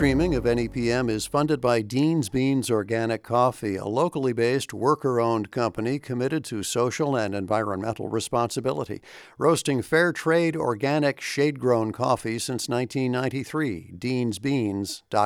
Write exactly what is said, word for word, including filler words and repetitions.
streaming of N E P M is funded by Dean's Beans Organic Coffee, a locally based, worker-owned company committed to social and environmental responsibility, roasting fair trade, organic, shade-grown coffee since nineteen ninety-three. deans beans dot com